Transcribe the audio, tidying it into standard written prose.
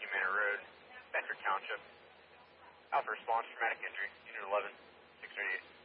Manor Road, Bedford Township. Alpha response, traumatic injury, Unit 11, 638.